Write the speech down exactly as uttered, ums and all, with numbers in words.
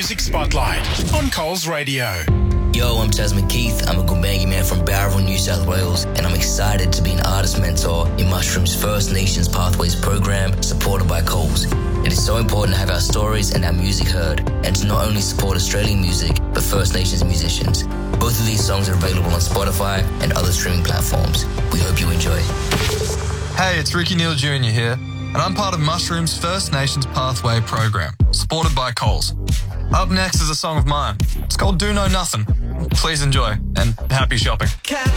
Music Spotlight on Coles Radio. Yo, I'm Tasman Keith. I'm a Gumbaynggirr man from Bowral, New South Wales, and I'm excited to be an artist mentor in Mushroom's First Nations Pathways program supported by Coles. It is so important to have our stories and our music heard, and to not only support Australian music, but First Nations musicians. Both of these songs are available on Spotify and other streaming platforms. We hope you enjoy. Hey, it's Ricky Neal Junior here, and I'm part of Mushroom's First Nations Pathway program, supported by Coles. Up next is a song of mine. It's called Do Know Nothing. Please enjoy, and happy shopping.